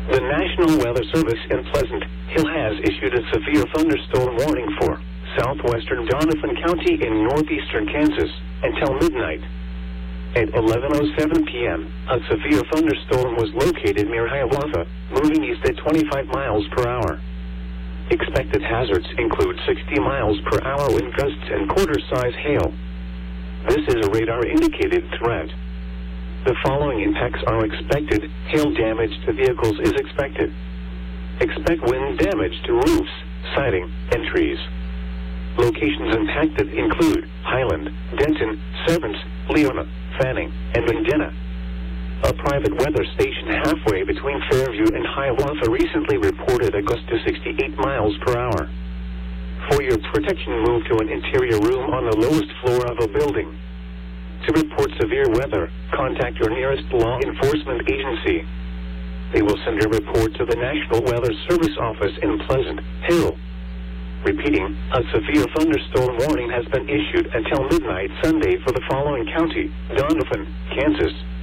The National Weather Service in Pleasant Hill has issued a severe thunderstorm warning for southwestern Donovan County in northeastern Kansas until midnight. At 11:07 p.m., a severe thunderstorm was located near Hiawatha, moving east at 25 miles per hour. Expected hazards include 60 miles per hour wind gusts and quarter-size hail. This is a radar-indicated threat. The following impacts are expected. Hail damage to vehicles is expected. Expect wind damage to roofs, siding, and trees. Locations impacted include Highland, Denton, Severance, Leona, Fanning, and Medina. A private weather station halfway between Fairview and Hiawatha recently reported a gust to 68 miles per hour. For your protection, move to an interior room on the lowest floor of a building. To report severe weather, contact your nearest law enforcement agency. They will send a report to the National Weather Service office in Pleasant Hill. Repeating, a severe thunderstorm warning has been issued until midnight Sunday for the following county: Donovan, Kansas,